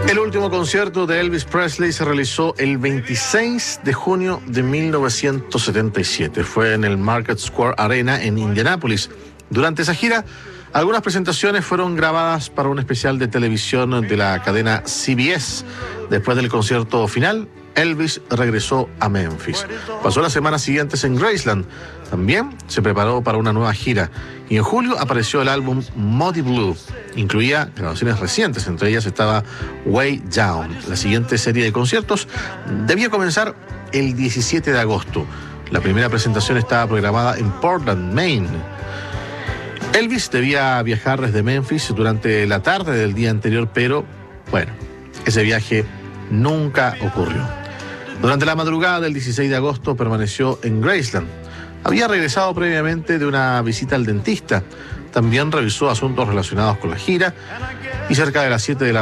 El último concierto de Elvis Presley se realizó el 26 de junio de 1977. Fue en el Market Square Arena en Indianápolis. Durante esa gira, algunas presentaciones fueron grabadas para un especial de televisión de la cadena CBS. Después del concierto final, Elvis regresó a Memphis. Pasó las semanas siguientes en Graceland. También se preparó para una nueva gira. Y en julio apareció el álbum Muddy Blue. Incluía grabaciones recientes, entre ellas estaba Way Down. La siguiente serie de conciertos debía comenzar el 17 de agosto. La primera presentación estaba programada en Portland, Maine. Elvis debía viajar desde Memphis durante la tarde del día anterior, pero, bueno, ese viaje nunca ocurrió. Durante la madrugada del 16 de agosto permaneció en Graceland. Había regresado previamente de una visita al dentista. También revisó asuntos relacionados con la gira y cerca de las 7 de la